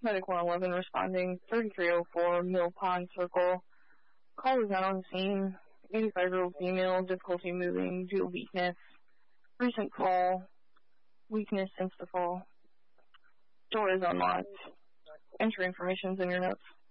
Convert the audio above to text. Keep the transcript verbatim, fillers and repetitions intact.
Medic one eleven responding, thirty-three oh four Mill Pond Circle. Call was not on the scene. eighty-five-year-old female, difficulty moving due to weakness. Recent fall, weakness since the fall. Door is unlocked. Entry information is in your notes.